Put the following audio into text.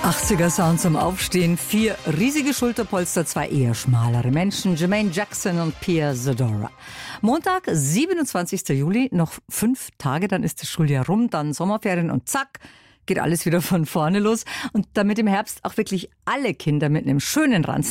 80er Sound zum Aufstehen, 4 riesige Schulterpolster, 2 eher schmalere Menschen, Jermaine Jackson und Pia Zadora. Montag, 27. Juli, noch 5 Tage, dann ist das Schuljahr rum, dann Sommerferien und zack, geht alles wieder von vorne los. Und damit im Herbst auch wirklich alle Kinder mit einem schönen Ranzen